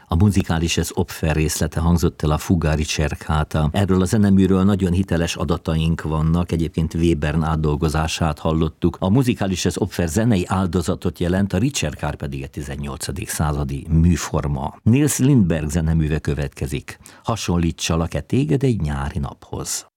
A Musikalisches Opfer részlete hangzott el a Fuga ricercata. Erről a zeneműről nagyon hiteles adataink vannak, egyébként Webern átdolgozását hallottuk. A Musikalisches Opfer zenei áldozatot jelent, a ricercar pedig a 18. századi műforma. Nils Lindberg zeneműve következik. Hasonlítsalak-e téged egy nyári naphoz?